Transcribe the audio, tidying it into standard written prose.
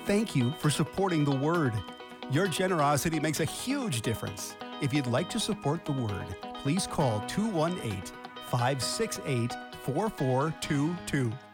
thank you for supporting the Word. Your generosity makes a huge difference. If you'd like to support the Word, please call 218 568 4422.